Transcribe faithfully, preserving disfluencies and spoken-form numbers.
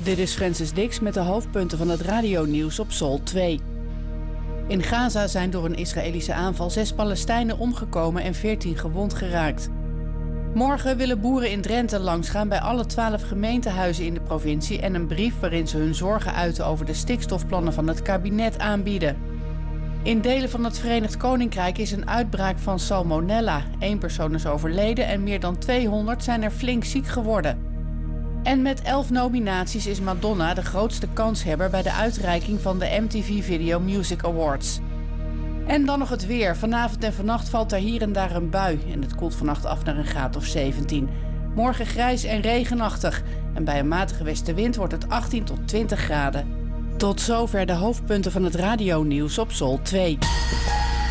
Dit is Francis Dix met de hoofdpunten van het radionieuws op Sol twee. In Gaza zijn door een Israëlische aanval zes Palestijnen omgekomen en veertien gewond geraakt. Morgen willen boeren in Drenthe langsgaan bij alle twaalf gemeentehuizen in de provincie en een brief waarin ze hun zorgen uiten over de stikstofplannen van het kabinet aanbieden. In delen van het Verenigd Koninkrijk is een uitbraak van salmonella. Eén persoon is overleden en meer dan tweehonderd zijn er flink ziek geworden. En met elf nominaties is Madonna de grootste kanshebber bij de uitreiking van de M T V Video Music Awards. En dan nog het weer. Vanavond en vannacht valt er hier en daar een bui en het koelt vannacht af naar een graad of zeventien. Morgen grijs en regenachtig en bij een matige westenwind wordt het achttien tot twintig graden. Tot zover de hoofdpunten van het radionieuws op Sol twee.